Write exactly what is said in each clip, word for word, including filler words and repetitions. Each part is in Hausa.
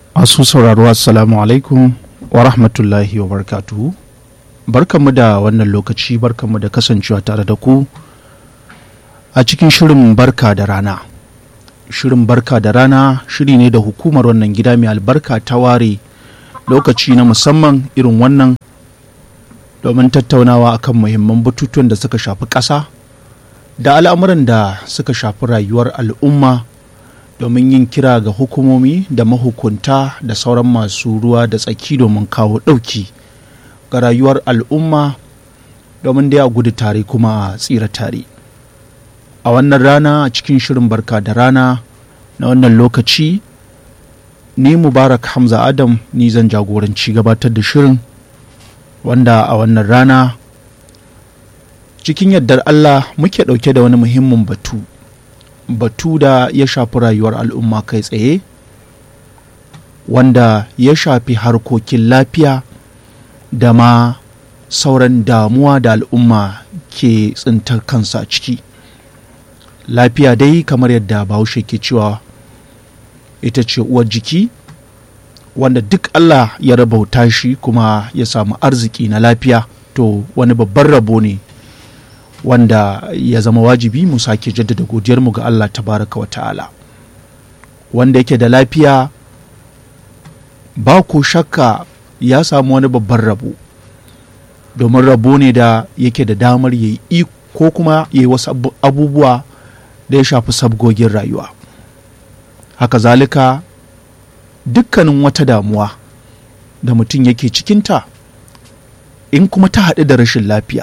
Masu sauraro assalamu alaikum wa rahmatullahi wa barakatuhu. Barkanmu da wannan lokaci, barkanmu da kasancewa tare da ku a cikin shirin barka da rana. Shirin barka da rana shiri ne da hukumar wannan gida mai albarka ta ware lokaci na musamman irin wannan domin tattaunawa akan muhimman batutuwan da suka shafi ƙasa da al'amuran da suka shafi rayuwar al'umma, domin yin kira ga hukumomi da mahukunta da sauran masu ruwa da tsaki domin kawo ɗauki ga rayuwar al'umma domin dai a gudu tare kuma a tsira tare. A wannan rana a cikin shirin barka da rana na wannan lokaci, ni Mubarak Hamza Adam ni zan jagoranci gabatar da shirin, wanda a wannan rana cikin yardar Allah muke ɗauke da wani muhimmin batu batu da ya shafi rayuwar al'umma kai tsaye, wanda ya shafi harkokin lafiya da ma sauran damuwa da al'umma ke tsintar kansa ciki. Lafiya dai kamar yadda Bahaushe ke cewa ita ce uwar jiki, wanda duk Allah ya rabauta shi kuma ya samu arziki na lafiya, to wani babban rabo ne wanda ya zama wajibi mu sake jaddada godiyarmu ga Allah tabaraka wa ta'ala. Wanda yake da lafiya ba ko shakka ya samu wani babban rabo, domin rabo ne da yake da damar ya yi ko kuma ya yi wasu abubuwa da ya shafi sabgogin rayuwa. Haka zalika dukkanin wata damuwa da mutum yake cikinta, in kuma ta haɗu da rashin lafiya,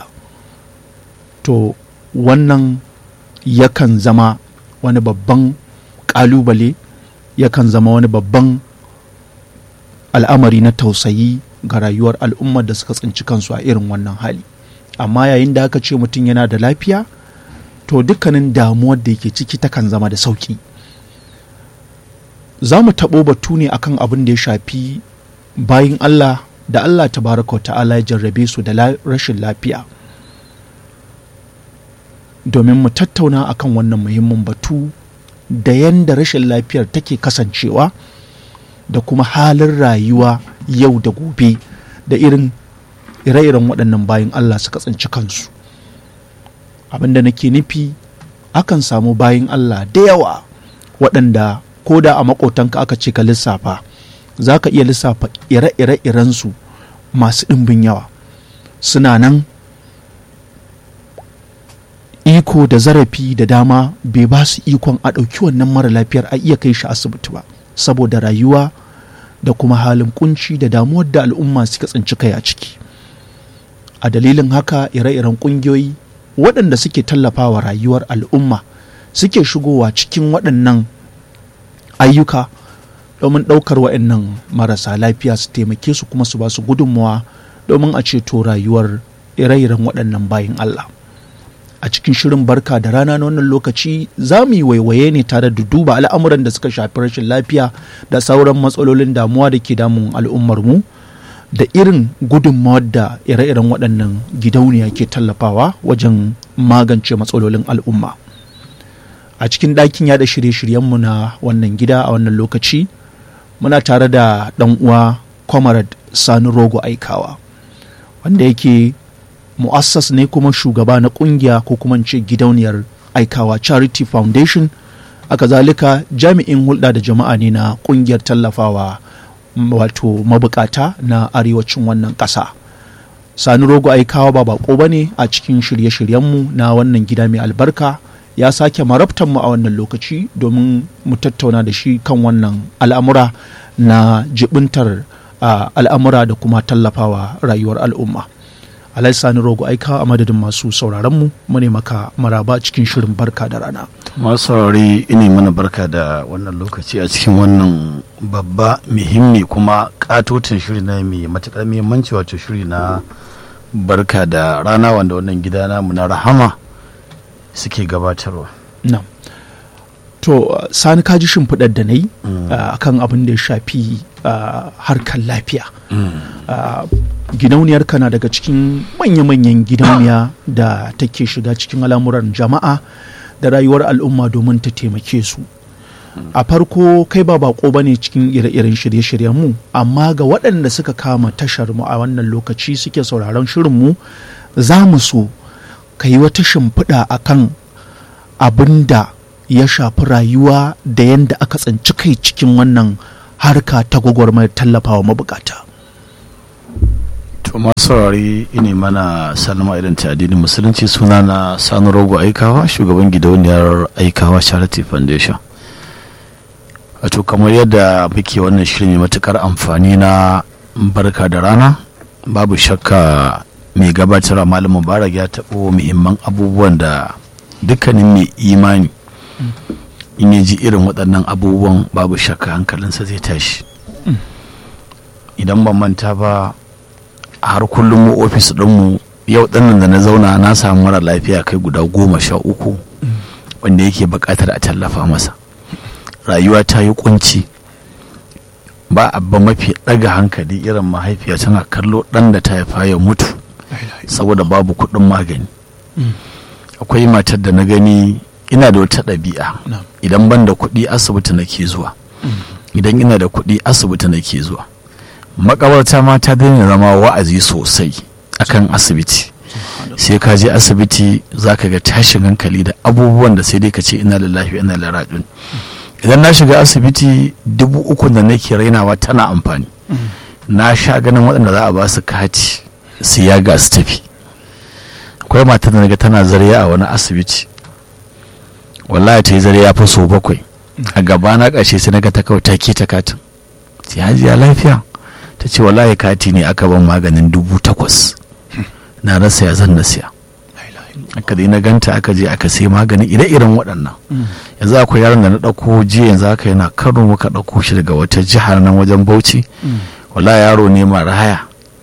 to wannan yakan zama wani babban ƙalubale, yakan zama wani babban al'amari na tausayi ga rayuwar al'ummar da suka tsinci kansu a irin wannan hali. Amma yayin da aka ce mutum yana da lafiya, to dukkanin damuwar da yake ciki takan zama da sauƙi. Za mu taɓo batu ne akan abin da ya shafi bayin Allah da Allah tabaraka wa ta'ala ya jarrabe su da rashin lafiya, domin mu tattauna akan wannan muhimmin batu da yanda rashin lafiyar take kasancewa da kuma halin rayuwa yau da gobe da irin ire-iren waɗannan bayin Allah suka tsinci kansu. Abinda nake nufi, akan samu bayin Allah da yawa waɗanda ko da a maƙotanka aka ce ka lissafa, za ka iya lissafa ire-ire-irensu masu ɗimbin yawa. Suna nan iko da zarafi da dama bai ba su ikon a ɗauki wannan mara lafiyar a iya kai shi asibiti ba, saboda rayuwa da kuma halin kunci da damuwar da al'umma suka tsinci kai a ciki. A dalilin haka ire-iren ƙungiyoyi waɗanda suke tallafawa rayuwar al'umma suke shigowa cikin waɗannan ayyuka domin ɗaukar waɗannan marasa lafiya su taimake su kuma su ba su gudunmawa domin a ceto rayuwar ire-iren waɗannan bayin Allah. A cikin shirin barka da rana na wannan lokaci za mu yi waiwaye ne tare da duba al'amuran da suka shafi rashin lafiya da sauran matsalolin damuwa da ke damun al'ummarmu, da irin gudunmawar da ire-iren waɗannan gidauniya ke tallafawa wajen magance matsalolin al'umma. A cikin ɗakin yada shirye-shiryenmu na wannan gida a wannan lokaci muna tare da ɗan uwa Comrade Sani Rogo Aikawa, wanda yake mu'assas ne kuma shugaba na kungiya ko kuma ce gidauniyar Aikawa Charity Foundation. Aka zalika jami'in hulɗa da jama'a ne na kungiyar tallafawa wato mabukata na arewacin wannan ƙasa. Sani Rogo Aikawa ba bako ba ne a cikin shirye-shiryenmu na wannan gida mai albarka, ya sake marabtanmu a wannan lokaci domin mu tattauna da shi kan wannan al'amura na jibintar uh, al'amura da kuma tallafawa rayuwar al'umma. Alhaji Sani Rogo Aika, a madadin masu sauraronmu mu ne maka maraba cikin shirin barka da rana. Masu saurari ina mana barka da wannan lokaci a cikin wannan babba muhimmi kuma katotin shiri na mai matuƙar muhimmanci, wato shiri na barka da rana wanda wannan gida namu na Rahama suke gabatarwa. Na. To Sani, ka ji shimfiɗar da na yi akan abin da ya shafi harkar lafiya. Gidauniyarka na daga cikin manya-manyan gidauniya da take shiga cikin al'amuran jama'a da rayuwar al'umma domin ta taimake su. a farko kai ba bako bane cikin ire-iren shirye-shiryen mu, amma ga waɗanda suka kama tashar mu a wannan lokaci suke sauraron shirin mu, za mu so ka yi wata shimfiɗa akan abin da ya shafi rayuwa da yadda aka tsinci kai cikin wannan harka ta gwagwarmayar tallafawa mabukata. To masu saurari ini mana salama irin ta addinin musulunci, suna na Sani Rogo Aikawa, shugaban gidauniyar Aikawa Charity Foundation. Wato kamar yadda muke wannan shirin mai matukar amfani na barka da rana, babu shakka mai gabatar Malam Mubarak ya taɓo muhimman abubuwan da dukkanin mai imani in ya ji irin waɗannan abubuwan babu shakka hankalinsa zai tashi. Idan ban manta ba, har kullum mu ofis ɗinmu yau ɗannan da na zauna na samu mara lafiya kai guda goma sha uku wanda yake buƙatar a tallafa masa. Rayuwa ta yi kunci, ba abba mafi ɗaga hankali irin mahaifiya tana kallo ɗan da ta haifa ya mutu saboda babu kuɗin magani. Akwai matar da na gani, ina da wata ɗabi'a, idan ban da kuɗi asibiti nake zuwa, idan ina da kuɗi asibiti nake zuwa. Makabarta ma ta daina zama wa'azi sosai akan asibiti. Sai ka je asibiti za ka ga tashin hankali da abubuwan da sai dai ka ce ina lillahi ina ilaihi raji'un. Idan na shiga asibiti, dubu uku da nake rainawa tana amfani. Na sha ganin waɗanda za a ba su kati su yaga su tafi. Akwai matar da naga tana zariya a wani asibiti, wallahi ta yi zariya fa so bakwai a gaba na ƙarshe sai naga ta kawai ta ke ta katin. Sai hajiya lafiya, ta ce wallahi kati ne aka ban maganin dubu takwas, na rasa ya zan na siya. Aka dai na ganta aka je aka sai maganin ire-iren waɗannan. Yanzu akwai yaron da na ɗauko jiya, yanzu haka yana Kano, muka ɗauko shi daga wata jihar nan wajen Bauchi. Wallahi yaro ne maraya,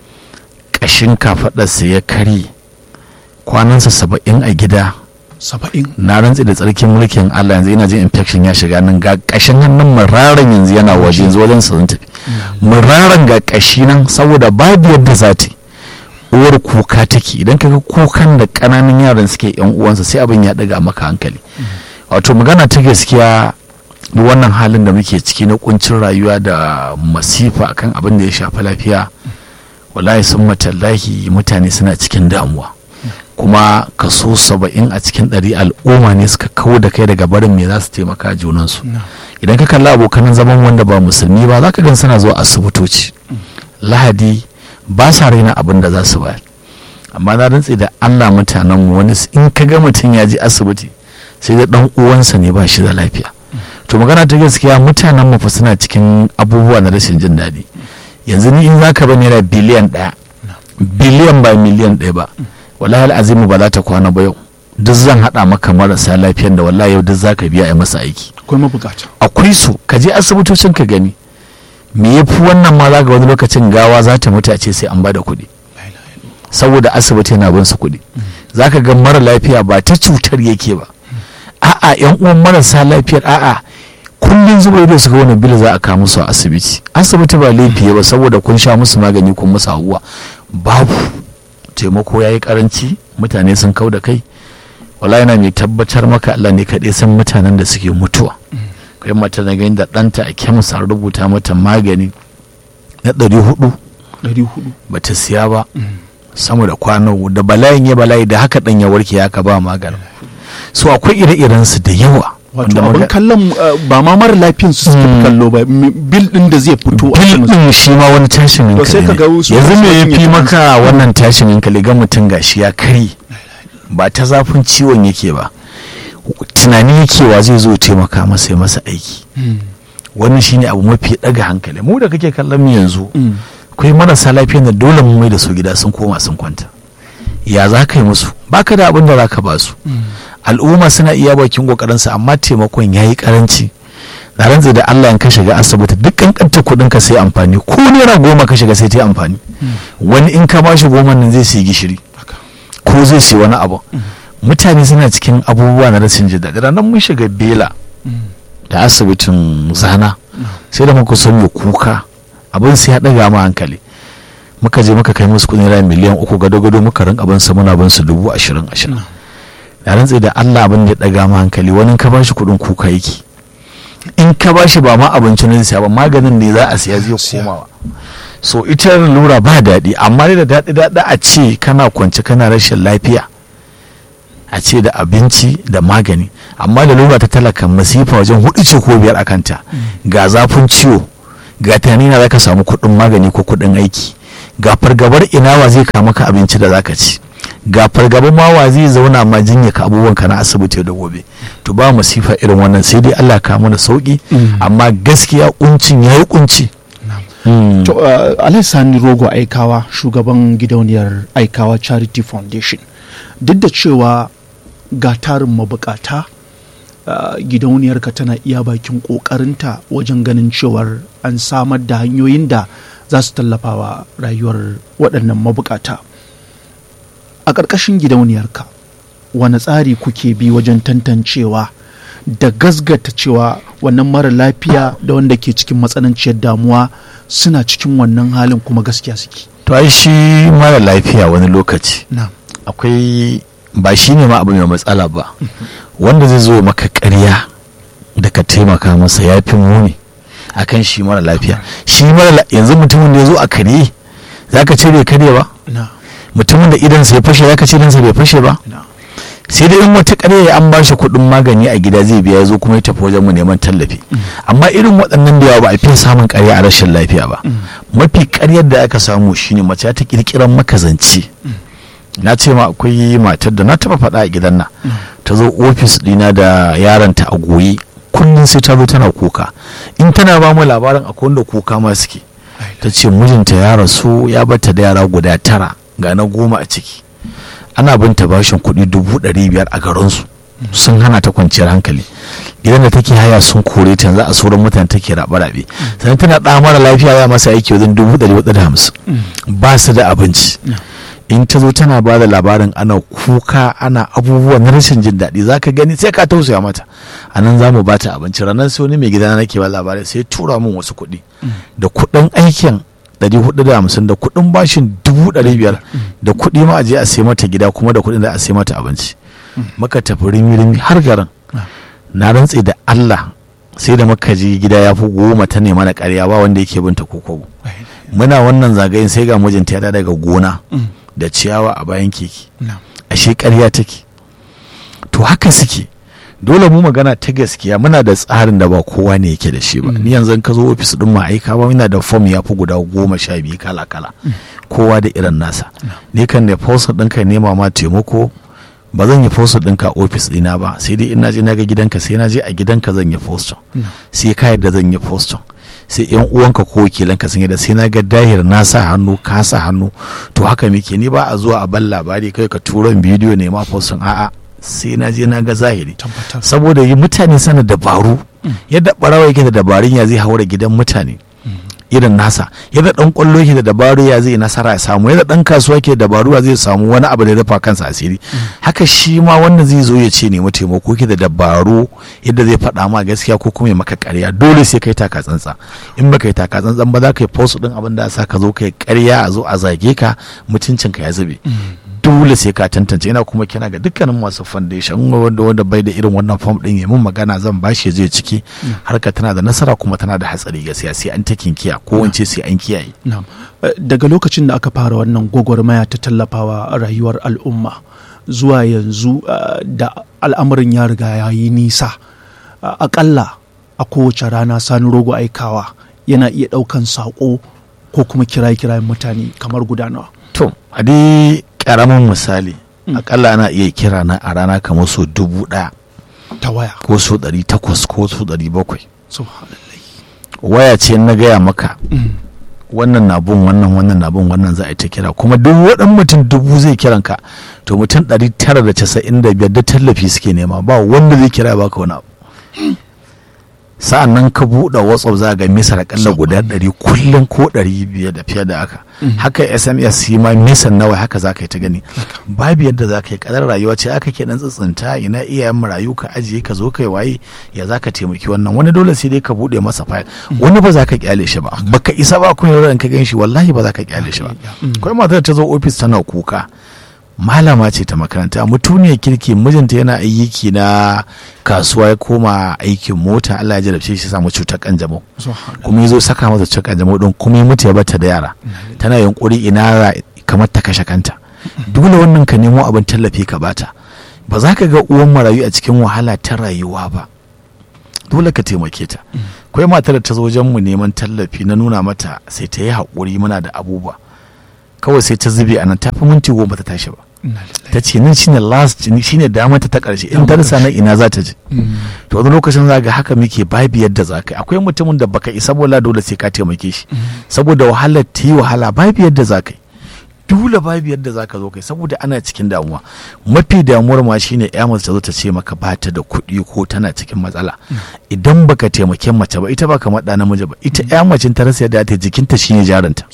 ƙashin kafaɗarsa ya karye, kwanansa saba'in a gida. Saba'in? Na rantsi da tsarkin mulkin Allah, yanzu ina jin infection ya shiga nan, ga ƙashin hannun muraran yanzu yana waje, yanzu wajen sa zan tafi. Muraran ga ƙashi nan, saboda babu yadda za ta yi. Uwar kuka take, idan kaga kukan da ƙananan yaran suke yan uwansa sai abin ya daga maka hankali. Wato magana ta gaskiya, wannan halin da muke ciki na kuncin rayuwa da masifa akan abin da ya shafi lafiya, wallahi sun matallahi mutane suna cikin damuwa. Kuma kaso saba'in a cikin ɗari al'umma ne suka kawo da kai daga barin me za su taimaka junansu. Idan ka kalli abokanan zaman wanda ba musulmi ba, za ka gan suna zuwa asibitoci Lahadi, ba sa raina abin da za su bayar. Amma na rantse da Allah, mutanen mu wani in ka ga mutum ya je asibiti sai da dan uwansa ne ba shi da lafiya. To magana ta gaskiya, mutanen mu fa suna cikin abubuwa na rashin jin daɗi. Yanzu ni in zaka ba naira biliyan ɗaya, biliyan ba miliyan ɗaya ba, wallahi al'azimu ba za ta kwana ba yau. Duk zan haɗa maka marasa lafiyan da wallahi yau duk zaka biya a masa aiki. Akwai mabukata. Akwai su, ka je asibitocin ka gani. Me ya fi wannan ma za ga wani lokacin gawa za ta mutu a ce sai an ba da kuɗi, saboda asibiti yana bin su kuɗi. Za ka ga mara lafiya ba ta cutar yake ba, a'a yan uwan marasa lafiyar, a'a kullum zuba ido su ga wani bil za a kawo musu a asibiti. Asibiti ba laifi ba, saboda kun sha musu magani kun musu abuwa. Babu taimako, ya yi karanci, mutane sun kau da kai. Wala yana mai tabbatar maka Allah ne kaɗai san mutanen da suke mutuwa. Kai mata na gani da ɗanta a kemis an rubuta mata magani na ɗari hudu ba ta siya ba, sama da kwano da bala'in ya bala'i da haka ɗan ya warke ya ka ba magani. So akwai ire-iren su da yawa. Wato abin kallon ba ma mara lafiyan su suke kallo ba, bil ɗin da zai fito a bil ɗin shi ma wani tashin hankali ne. Yanzu me ya fi maka wannan tashin hankali? Ga mutum gashi ya kari, ba ta zafin ciwon yake ba, tunani yake wa zai zo taimaka masa ya masa aiki. Wannan shine abu mafi daga hankali. Mu da kake kallon mu yanzu, akwai marasa lafiyan da dole mu mai da su gida sun koma sun kwanta. Ya za ka yi musu? Baka da abin da za ka ba su. Al'umma suna iya bakin kokarin su, amma taimakon yayi karanci. Na rantse da Allah, in ka shiga asibiti duk kankanta kuɗin ka sai amfani, ko naira goma ka shiga sai ta amfani. Wani in ka bashi goma nan zai siyi gishiri ko zai siyi wani abu. Mutane suna cikin abubuwa na rashin jin daɗi. Ranar mun shiga Bela da asibitin Zana, sai da muka sanya kuka, abin sai ya ɗaga mu hankali. Muka je muka kai musu kuɗin naira miliyan uku gado-gado, muka rinka abin sa muna bin su dubu ashirin ashirin. Da rantse da Allah, abin da ya ɗaga mu hankali, wani ka bashi kuɗin kuka yake. in ka bashi ba ma abinci ne zai ba maganin ne za a siya zai komawa. So ita lura ba daɗi, amma dai da daɗi daɗi a ce kana kwance kana rashin lafiya a ce da abinci da magani, amma da lura ta talaka masifa wajen hudu ce ko biyar a kanta. Ga zafin ciwo, ga tanina za ka samu kuɗin magani ko kuɗin aiki, ga fargabar inawa zai kama ka abinci da zaka ci, ga fargabar mawa zai zauna ma jinya ka abubuwan ka na asibiti da gobe. To ba masifa irin wannan, sai dai Allah ka mana sauki, amma gaskiya kuncin yayi kunci. Mm. To uh, Alhassani Rogo Aikawa, shugaban gidauniyar Aikawa Charity Foundation, duk da cewa ga tarin mabukata, uh, gidauniyarka tana iya bakin kokarinta wajen ganin cewar an samar da hanyoyin da za su tallafa wa rayuwar waɗannan mabukata. A ƙarƙashin gidauniyarka, wani tsari kuke bi wajen tantancewa da gasgata cewa wannan mara lafiya da wanda ke cikin matsananciyar damuwa suna cikin wannan halin kuma gaskiya suke? To ai shi mara lafiya wani lokaci akwai ba shi ne ma abu mai matsala ba, wanda zai zo maka ƙarya da ka taimaka masa ya fi muni akan shi mara lafiya. Shi mara yanzu mutumin da ya zo a karye zaka ce bai karye ba, mutumin da idansa ya fashe zaka ce idansa bai fashe ba, sai dai in wata ƙarya an ba shi kuɗin magani a gida zai biya ya zo kuma ya tafi wajen mu neman tallafi. Amma irin waɗannan da yawa ba a fiye samun ƙarya a rashin lafiya ba. Mafi ƙaryar da aka samu shine mace ta ƙirƙiran makazanci. Na ce ma akwai matar da na taɓa faɗa a gidan nan, ta zo ofis ɗina da yaronta a goyi, kullum sai ta zo tana kuka. In tana ba mu labarin akwai wanda kuka ma suke, ta ce mijinta ya rasu ya bata da yara guda tara ga na goma a ciki, ana binta bashin kuɗi dubu ɗari biyar a garinsu, sun hana ta kwanciyar hankali. Gidan da take haya sun kore ta, yanzu a sauran mutane take raɓe-raɓe. Sannan tana ɗa mara lafiya ya masa aiki wajen dubu ɗari huɗu da hamsin, ba su da abinci. In ta zo tana ba da labarin ana kuka ana abubuwa na rashin jin daɗi, za ka gani sai ka tausaya mata. A nan za mu ba ta abinci. Ranar sai wani mai gida nake ba labarai sai tura min wasu kuɗi da kuɗin aikin ɗari hudu da hamsin da kuɗin bashin dubu ɗari biyar da kuɗi ma a je a sai mata gida kuma da kuɗin da a sai mata abinci. Muka tafi rimi-rimi har garin. Na rantse da Allah sai da muka je gida ya fi goma ta nema na ƙarya ba wanda yake binta kokobo. Muna wannan zagayen sai ga mijinta ya daga gona da ciyawa a bayan keke. Ashe ƙarya take. To haka suke. Dole mu magana ta gaskiya, muna da tsarin da ba kowa ne yake da shi ba. Ni yanzu ka zo ofis din ma'aika ba, muna da form ya fi guda goma sha biyu kala kala, kowa da irin nasa. Ni kan da post ɗinka nema ma taimako, ba zan yi post ɗinka ofis ɗina ba, sai dai in na je na ga gidanka, sai na je a gidanka zan yi post, sai ka yadda zan yi post, sai yan uwanka ko wakilanka sun yadda, sai na ga dahir na sa hannu ka sa hannu. To haka muke, ni ba a zuwa a ban labari kai ka turan bidiyo ne ma post, a'a sai na je na ga zahiri. Saboda yi mutane sana dabaru, yadda barawa yake da dabarun ya zai haura gidan mutane irin nasa, yadda dan kwallo yake da dabaru ya zai nasara ya samu, yadda dan kasuwa yake da dabaru ya zai samu wani abu da ya rufa kansa asiri, haka shi ma wanda zai zo ya ce nemi taimako yake da dabaru yadda zai faɗa ma gaskiya ko kuma ya maka ƙarya. Dole sai kai taka tsantsa. In baka yi taka tsantsan ba za ka yi post din abin da sa ka zo kai ƙarya a zo a zage ka, mutuncinka ya zube. Dole sai ka tantance. Ina kuma kina ga dukkanin masu foundation wanda wanda bai da irin wannan form din ya mun magana zan bashi zai ciki. Harka tana da nasara kuma tana da hatsari gaskiya, sai an ta kinkiya ko wance sai an kiyaye. Daga lokacin da aka fara wannan gwagwarmaya ta tallafawa rayuwar al'umma zuwa yanzu da al'amarin ya riga ya yi nisa, akalla a kowace rana Sani Rogo Aikawa yana iya ɗaukan saƙo ko kuma kiraye-kirayen mutane kamar guda nawa? To, a dai karamin misali, akalla ana iya kira na a rana kamar so dubu ɗaya ta waya, ko so ɗari takwas ko so ɗari bakwai. Waya ce na gaya maka, wannan na bin wannan wannan na bin wannan za a yi ta kira, kuma duk waɗan mutum dubu zai kiran ka, to mutum ɗari tara da casa'in da biyar da tallafi suke nema, ba wanda zai kira baka wani abu. Sa'an nan ka buɗe WhatsApp za ga misar akalla guda ɗari kullum ko ɗari biyar da fiye da haka. Haka S M S shi ma misan nawa haka za ka yi ta gani. Babu yadda za ka yi, kadar rayuwa ce aka ke dan tsitsinta, ina iyayen marayu ka ajiye ka zo kai waye ya za ka taimaki wannan. Wani dole sai dai ka buɗe masa fayil, wani ba za ka kyale shi ba, baka isa ba kun yau ka gan shi wallahi ba za ka kyale shi ba. Akwai matar ta zo ofis tana kuka, malama ce ta makaranta, mutuniyar kirki, mijinta yana aiki na kasuwa ya koma aikin mota, Allah ya jarabce shi samu cutar kanjamau kuma ya zo saka masa cutar kanjamau din kuma ya mutu ya bata da yara, tana yunkuri ina kamar ta kashe kanta. Dole wannan ka nemo abin tallafi ka bata. Ba za ka ga uwan marayu a cikin wahala ta rayuwa ba, dole ka taimake ta. Akwai matar da ta zo wajen mu neman tallafi, na nuna mata sai ta yi haƙuri, muna da abubuwa, kawai sai ta zube a nan, ta fi minti goma ta tashi ba. Ta ce nan shine last, shine damata ta ƙarshe, in ta rasa nan ina za ta je. To wani lokacin za ga haka muke, babu yadda za ka yi. Akwai mutumin da baka isa bola, dole sai ka taimake shi saboda wahalar ta yi wahala, babu yadda za ka yi. Dole babu yadda za ka zo kai saboda ana cikin damuwa. Mafi damuwar ma shine ya mace ta zo ta ce maka ba ta da kuɗi ko tana cikin matsala. Idan baka taimake mace ba, ita ba kamar ɗa namiji ba, ita ya mace ta rasa yadda ta jikinta shine jaranta.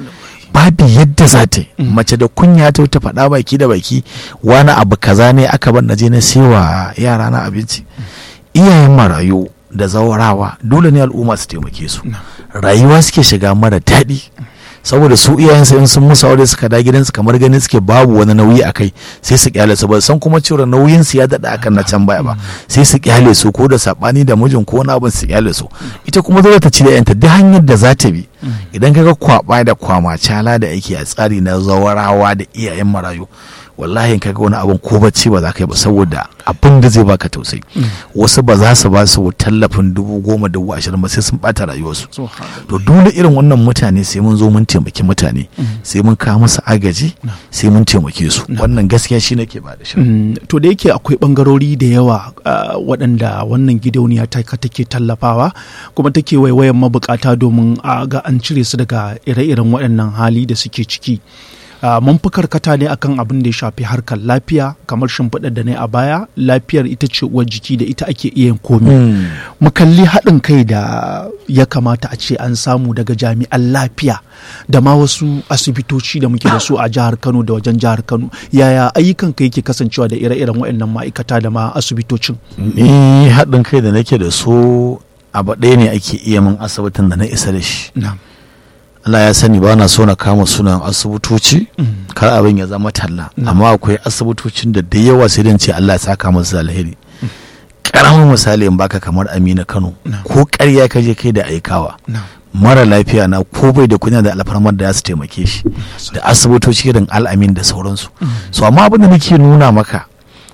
Babu yadda za ta yi. Mace da kunya ta ta faɗa baki da baki, wani abu kaza ne aka bar na je na sewa yara na abinci. Iyayen marayu da zawarawa dole ne al'umma su taimake su. Rayuwa suke shiga mara daɗi saboda su iyayensa in sun musu aure suka da gidansu kamar ganin suke babu wani nauyi a kai, sai su kyale su, ba san kuma cewa nauyin su ya daɗa akan na can baya ba, sai su kyale su ko da sabani da mijin ko wani abin su kyale su. Ita kuma zo ta ci da yanta duk hanyar da za ta bi. Idan kaga kwaba da kwama cala da ake a tsari na zawarawa da iyayen marayu, wallahi kaga wani abin ko bacci ba za ka yi ba saboda abin da zai baka tausayi. Wasu ba za su ba su tallafin dubu goma dubu ashirin ba, sai sun bata rayuwarsu. To dole irin wannan mutane sai mun zo mun taimaki mutane, sai mun kawo musu agaji, sai mun taimake su. Wannan gaskiya shi nake ba da shi. To da yake akwai bangarori da yawa waɗanda wannan gidauniya ta take tallafawa kuma take waiwayan mabukata domin a ga an cire su daga ire-iren waɗannan hali da suke ciki. Uh, mun fi karkata ne akan abin da ya shafi harkar lafiya, kamar shimfiɗar da ne a baya, lafiyar ita ce uwar jiki, da ita ake iya yin komai. Mm. Mu kalli haɗin kai da ya kamata a ce an samu daga jami'an lafiya da ma wasu asibitoci da muke da su a jihar Kano da wajen jihar Kano. Yaya ayyukan ka yake kasancewa da ire-iren waɗannan ma'aikata da ma asibitocin? Ni haɗin kai da nake da su abu ɗaya ne ake iya min asibitin da na isa da shi. Na'am. Allah ya sani ba na so na kama sunan asibitoci kar abin ya zama talla, amma akwai asibitocin da da yawa sai dan ce Allah ya saka musu alheri. Karamin misali in baka kamar Amina Kano, ko ƙarya ka je kai da aikawa mara lafiya na ko bai da kunya da alfarmar da za su taimake shi, da asibitoci irin Al-Amin da sauransu. So amma abin da nake nuna maka,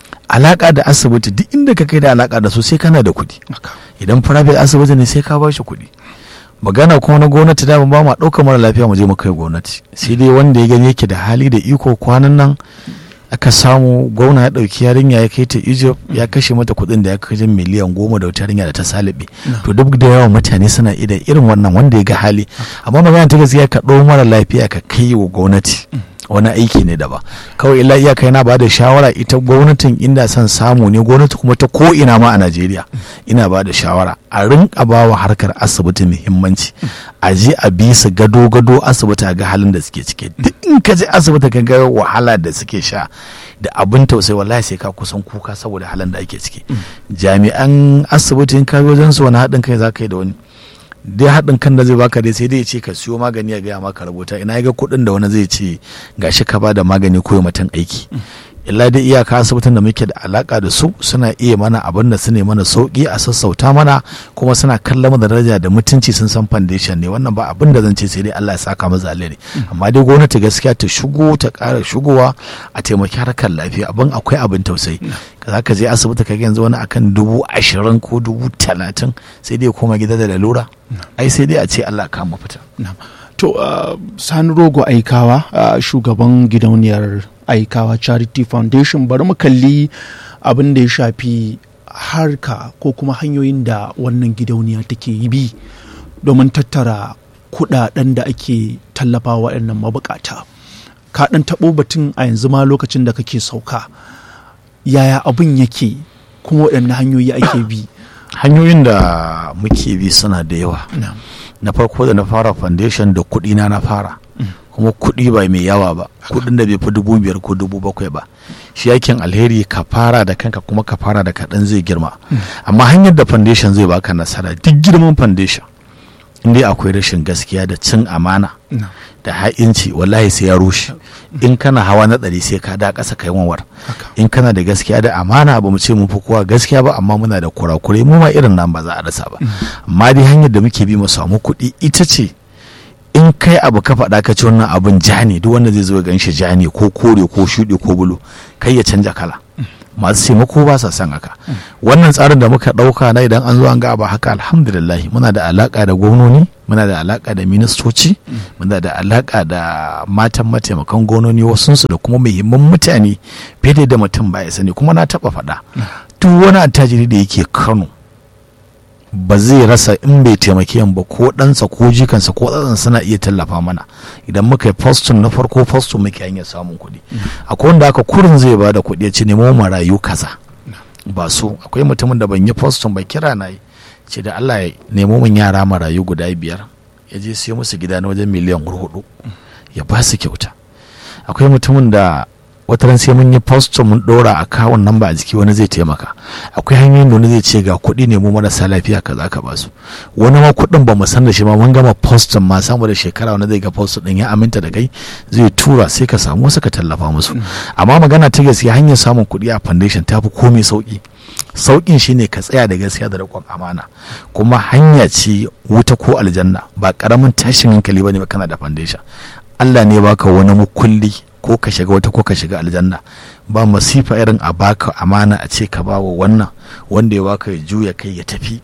alaka da asibiti duk inda ka kai da alaka da su sai kana da kuɗi. Idan private asibiti ne sai ka ba shi kuɗi. Magana kuma na gwamnati da ba ma ɗaukar mara lafiya mu je mu kai gwamnati, sai dai wanda ya gani yake da hali da iko. Kwanan nan aka samu gwamna ya ɗauki yarinya ya kai ta Egypt, ya kashe mata kuɗin da ya kai miliyan goma da wata yarinya da ta salibe. To duk da yawan mutane suna ida irin wannan wanda ya ga hali, amma magana ta gaskiya ka ɗau mara lafiya ka kai wa gwamnati wani aiki ne da ba kawai illa iyaka yana ba da shawara. Ita gwamnatin inda son samu ne, gwamnati kuma ta ko ina ma a Najeriya ina ba da shawara a rinka ba wa harkar asibiti muhimmanci, a je a bi su gado gado asibiti a ga halin da suke ciki. Duk in ka je asibiti ka ga wahala da suke sha da abin tausayi, wallahi sai ka kusan kuka saboda halin da ake ciki. Jami'an asibiti in ka wajen su wani haɗin kai za ka yi da wani, dai haɗin kan da zai baka dai sai dai ya ce ka siyo magani ya gaya maka rubuta, ina ga kuɗin da wani zai ce gashi ka ba da magani ko mutum aiki. Illa dai iyaka asibitin da muke da alaka da su suna iya mana abin da su ne mana sauki, a sassauta mana, kuma suna kallon mu da daraja da mutunci, sun san foundation ne. Wannan ba abin da zan ce sai dai Allah ya saka mu alheri, amma dai gwamnati gaskiya ta shigo, ta ƙara shigowa a taimaki harkar lafiya. Abin akwai abin tausayi, za ka je asibiti ka yanzu wani akan dubu ashirin ko dubu talatin sai dai koma gida da lalura. Ai sai dai a ce Allah ka mafita. To uh, Sani Rogo Aikawa, uh, shugaban gidauniyar Aikawa Charity Foundation, bari mu kalli abin da ya shafi harka ko kuma hanyoyin da wannan gidauniya take yi bi domin tattara kudaden da ake tallafa waɗannan mabukata. Ka ɗan taɓo batun a yanzu ma lokacin da kake sauka, yaya abin yake kuma waɗanne hanyoyi ake bi? Hanyoyin da muke bi suna da yawa. No. Na farko da na fara foundation da kuɗi na na fara, mm. kuma kuɗi ba mai yawa ba, kuɗin da bai fi dubu biyar ko dubu bakwai ba. Shi yakin alheri ka fara da kanka kuma ka fara da kaɗan zai girma. Mm. Amma hanyar da foundation zai baka nasara, duk girman foundation inda akwai rashin gaskiya da cin amana da ha'inci wallahi sai ya rushe. In kana hawa na ɗari sai ka da ƙasa kai wanwar. In kana da gaskiya da amana ba mu ce mun fi kowa gaskiya ba, amma muna da kurakurai mu ma irin nan ba za a rasa ba. Amma dai hanyar da muke bi mu samu kuɗi ita ce in kai abu ka faɗa ka ce wannan abin ja ne, duk wanda zai zo ya gan shi ja ne ko kore ko shuɗi ko bulu, kai ya canja kala. Masu taimako ba sa son haka. Wannan tsarin da muka ɗauka na idan an zo an ga ba haka, alhamdulillah muna da alaƙa da gwamnoni, muna da alaƙa da ministoci, muna da alaƙa da matan mataimakan gwamnoni wasunsu da kuma muhimman mutane fiye da mutum ba ya sani. Kuma na taɓa faɗa duk wani attajiri da yake Kano ba zai rasa in bai taimake ba, ko ɗansa ko jikansa ko ɗansa suna iya tallafa mana. Idan muka yi postin na farko postin muke hanyar samun kuɗi. Akwai wanda aka kurin zai ba da kuɗi ya ce nemo marayu kaza ba su. Akwai mutumin da ban yi postin ba kira na yi ce da Allah ya nemo min yara marayu guda biyar ya je siyo musu gida na wajen miliyan hudu ya ba su kyauta. Akwai mutumin da wata ran sai mun yi posto mun dora akawun nan ba a jiki wani zai taimaka. Akwai hanyoyin da wani zai ce ga kuɗi ne mu marasa lafiya kaza ka ba su. Wani ma kuɗin ba mu san da shi ma mun gama postin ma samu da shekara wani zai ga posto din ya aminta da kai zai tura sai ka samu wasu ka tallafa musu. Amma magana ta gaskiya hanyar samun kuɗi a foundation ta fi komai sauki. Sauƙin shine ka tsaya da gaskiya da riƙon amana, kuma hanya ce wuta ko aljanna, ba ƙaramin tashin hankali bane ba kana da foundation. Allah ne baka wani mukulli ko ka shiga wata ko ka shiga aljanna. Ba masifa irin a baka amana a ce ka bawa wannan wanda ya baka ya juya kai ya tafi,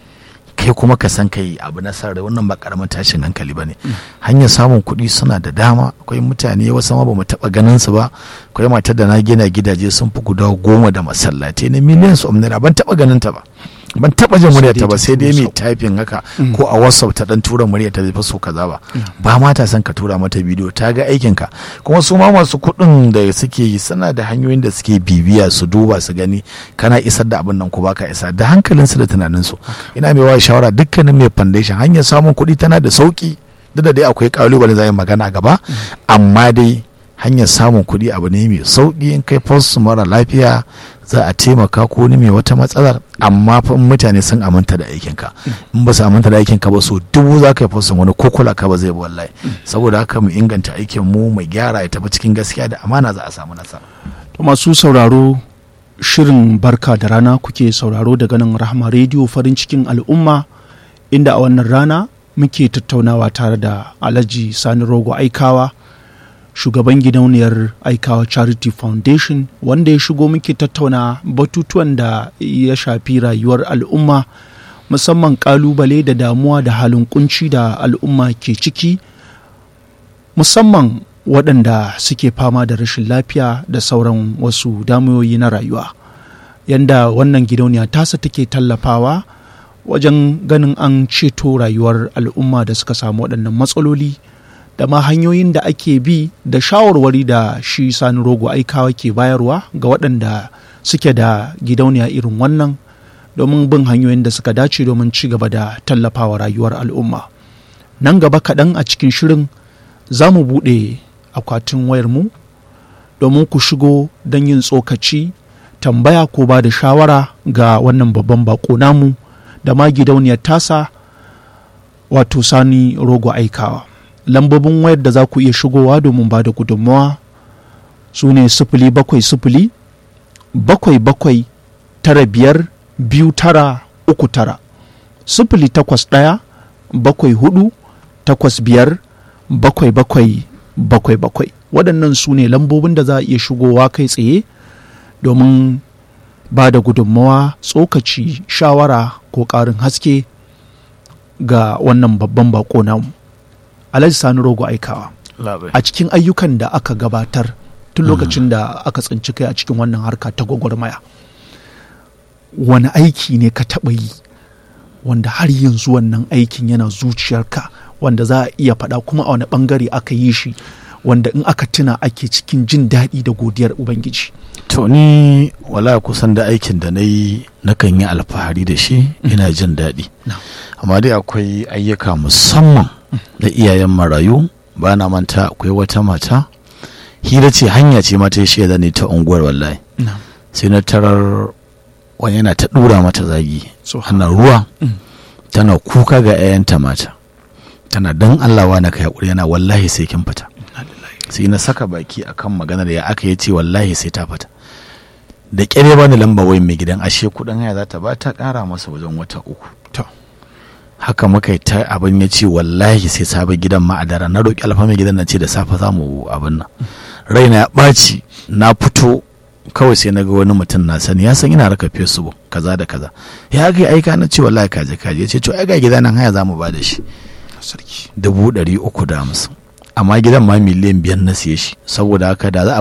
kai kuma ka san kai abu na sarrai. Wannan ba karamin tashin hankali bane. Hanyar samun kuɗi suna da dama. Akwai mutane wasu ma ba mu taɓa ganin su ba. Akwai matar da na gina gidaje sun fi guda goma da masallatai na miliyan su naira, ban taɓa ganin ta ba, ban taba jin muryarta ba, sai dai mai typing haka ko a WhatsApp ta dan tura muryarta zai faso kaza ba. Ba ma ta san ka tura mata bidiyo, ta ga aikin ka. Kuma su ma masu kuɗin da suke yi suna da hanyoyin da suke bibiya su duba su gani kana isar da abin nan ko baka isa, da hankalin su da tunanin su. Ina mai wa shawara dukkanin mai foundation hanyar samun kuɗi tana da sauki, duk da dai akwai kalubale za yi magana gaba, amma dai hanyar samun kuɗi abu ne mai sauki. In kai post mara lafiya za a taimaka ko ni mai wata matsalar, amma fa mutane sun aminta da aikinka. In ba su aminta da aikinka ba so dubu za ka yi fosin wani ko kula ka ba zai wallahi. Saboda haka mu inganta aikin mu, mu gyara ya tafi cikin gaskiya da amana, za a samu nasara. To masu sauraro, shirin barka da rana kuke sauraro daga nan Rahama Radio farin cikin al'umma, inda a wannan rana muke tattaunawa tare da Alhaji Sani Rogo Aikawa, shugaban gidauniyar Aikawa Charity Foundation, wanda ya shigo muke tattauna batutuwan da ya shafi rayuwar al'umma, musamman kalubale da damuwa da halin kunci da al'umma ke ciki, musamman waɗanda suke fama da rashin lafiya da sauran wasu damuwoyi na rayuwa. Yanda wannan gidauniya tasa take tallafawa wajen ganin an ceto rayuwar al'umma da suka samu waɗannan matsaloli, da ma hanyoyin da ake bi da shawarwari da shi Sani Rogo Aikawa ke bayarwa ga waɗanda suke da gidauniya irin wannan, domin bin hanyoyin da suka dace domin ci gaba da tallafawa rayuwar al'umma. Nan gaba kaɗan a cikin shirin za mu buɗe akwatin wayarmu domin ku shigo don yin tsokaci, tambaya ko ba da shawara ga wannan babban bako namu da ma gidauniyar tasa, wato Sani Rogo Aikawa. Lambobin wayar da za ku iya shigowa domin ba da gudunmawa su ne sifili bakwai sifili bakwai bakwai tara biyar biyu tara uku tara, sifili takwas ɗaya bakwai hudu takwas biyar bakwai bakwai bakwai bakwai. Waɗannan su ne lambobin da za a iya shigowa kai tsaye domin ba da gudunmawa, tsokaci, shawara ko ƙarin haske ga wannan babban bako namu. Alhaji Sani Rogo Aikawa, a cikin ayyukan da aka gabatar tun lokacin da aka tsinci kai a cikin wannan harka ta gwagwarmaya, wani aiki ne ka taɓa yi wanda har yanzu wannan aikin yana zuciyarka, wanda za a iya faɗa kuma a wani ɓangare aka yi shi, wanda in aka tuna ake cikin jin daɗi da godiyar Ubangiji? To ni wala kusan da aikin da na yi nakan yi alfahari da shi, ina jin daɗi. Amma dai akwai ayyuka musamman da iyayen marayu. Ba na manta akwai wata mata, hira ce, hanya ce mata ya shaida ne ta unguwar wallahi. Sai na tarar wani yana ta ɗura mata zagi, ana ruwa, tana kuka ga 'ya'yanta mata. tana dan Allah wa na kai hakuri, yana wallahi sai kin fita. Sai na saka baki akan maganar ya aka yace wallahi sai ta fita. Da kyare bani lamba wayin mai gidan, ashe kudin haya za ta ba ta kara masa wajen wata uku. To haka muka yi ta abin, ya ce wallahi sai sabon gidan ma a daren. Na roƙi alfa mai gidan na ce da safe za mu abin nan. Raina ya ɓaci, na fito kawai sai na ga wani mutum na sani, ya san ina raka Facebook kaza da kaza. Ya ga aika na ce wallahi kaje kaje, ya ce to ai ga gidan nan haya za mu ba da shi sarki dubu ɗari uku da hamsin, amma gidan ma miliyan biyar na siye shi, saboda haka da za a